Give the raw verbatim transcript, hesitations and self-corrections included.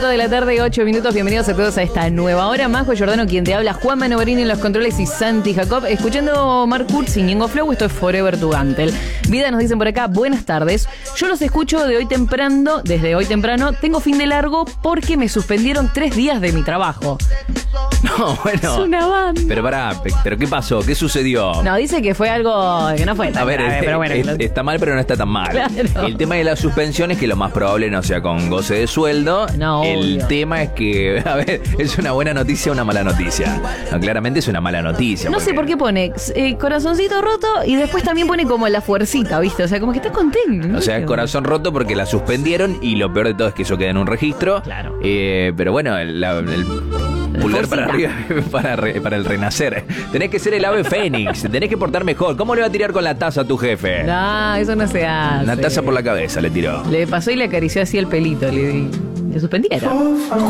cinco de la tarde, ocho minutos. Bienvenidos a todos a esta nueva hora. Majo Giordano, quien te habla, Juan Manovarini en los controles y Santi Jacob. Escuchando Mark Kurtz y Ñengo Flow, esto es Forever to Gantel. Vida, nos dicen por acá, buenas tardes. Yo los escucho de hoy temprano, desde hoy temprano. Tengo fin de largo porque me suspendieron tres días de mi trabajo. No, bueno. Es una banda. Pero pará, ¿pero qué pasó? ¿Qué sucedió? No, dice que fue algo que no fue tan A ver, grave, es- pero bueno. es- lo- está mal, pero no está tan mal. Claro. El tema de la suspensión es que lo más probable no sea con goce de sueldo. No, El obvio. tema es que, a ver, es una buena noticia o una mala noticia. No, claramente es una mala noticia. No sé por qué pone eh, corazoncito roto y después también pone como la fuercita, ¿viste? O sea, como que está contento. ¿no? O sea, el corazón roto porque la suspendieron y lo peor de todo es que eso queda en un registro. Claro. Eh, pero bueno, el, la- el pulgar para arriba para, re- para el renacer. Tenés que ser el ave fénix, tenés que portar mejor. ¿Cómo le va a tirar con la taza a tu jefe? No, eso no se hace. Una taza por la cabeza le tiró. Le pasó y le acarició así el pelito. Le, le suspendieron.